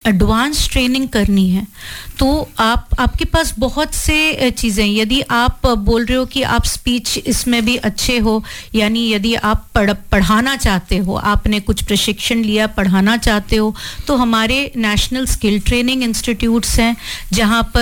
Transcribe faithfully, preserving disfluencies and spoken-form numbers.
advance training करनी है तो आप आपके पास बहुत से चीजें, यदि आप बोल रहे हो कि आप स्पीच इसमें भी अच्छे हो, यानी यदि आप पढ़, पढ़ाना चाहते हो, आपने कुछ प्रशिक्षण लिया, पढ़ाना चाहते हो, तो हमारे नेशनल स्किल ट्रेनिंग इंस्टीट्यूट्स हैं जहां पर